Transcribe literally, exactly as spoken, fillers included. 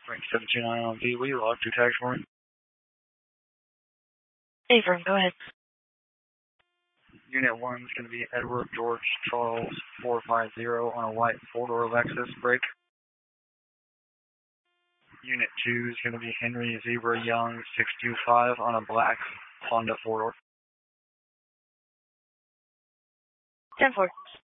Frank seven two nine on V. Will you log two tags for me? Avery, go ahead. Unit one is going to be Edward George Charles four five zero on a white four-door Lexus break. Unit two is going to be Henry Zebra Young six two five on a black Honda four-door. ten four.